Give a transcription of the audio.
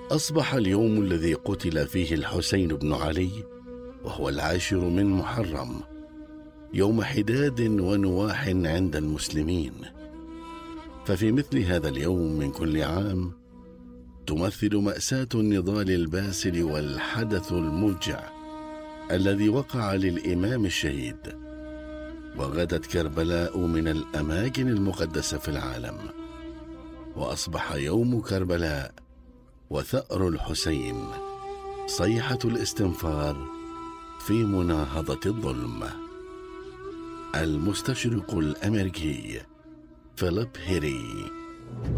أصبح اليوم الذي قتل فيه الحسين بن علي، وهو 10 من محرم، يوم حداد ونواح عند المسلمين. ففي مثل هذا اليوم من كل عام تمثل مأساة النضال الباسل والحدث الموجع الذي وقع للإمام الشهيد. وغدت كربلاء من الأماكن المقدسة في العالم، وأصبح يوم كربلاء وثأر الحسين صيحة الاستنفار في مناهضة الظلم. المستشرق الأمريكي فيليب هيري.